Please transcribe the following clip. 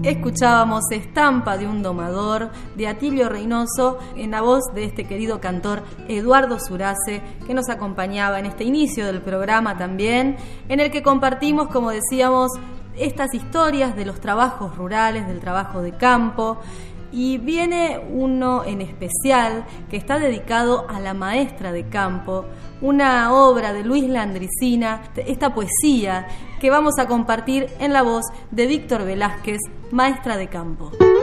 Escuchábamos Estampa de un domador de Atilio Reynoso en la voz de este querido cantor Eduardo Surace, que nos acompañaba en este inicio del programa también, en el que compartimos, como decíamos, estas historias de los trabajos rurales, del trabajo de campo. Y viene uno en especial que está dedicado a la maestra de campo, una obra de Luis Landricina, esta poesía que vamos a compartir en la voz de Víctor Velázquez, Maestra de Campo.